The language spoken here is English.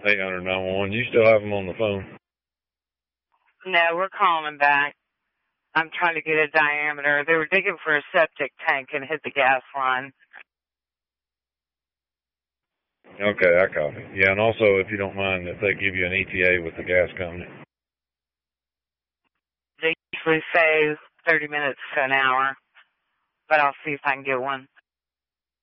800-911. You still have them on the phone? No, we're calling them back. I'm trying to get a diameter. They were digging for a septic tank and hit the gas line. Okay, I copy. Yeah, and also, if you don't mind, if they give you an ETA with the gas company. They usually say 30 minutes to an hour, but I'll see if I can get one.